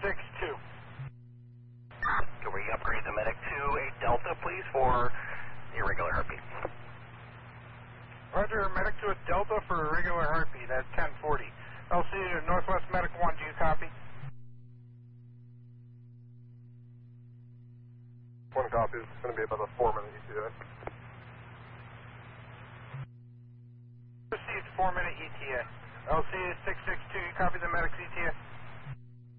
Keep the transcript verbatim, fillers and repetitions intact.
six two. Can we upgrade the medic to a Delta, please, for irregular heartbeat? Roger, medic to a Delta for irregular heartbeat at ten forty. L C to Northwest Medic one, do you copy? One copy. It's going to be about a four minute E T A. Received four minute E T A. L C six six two, you copy the medic's E T A?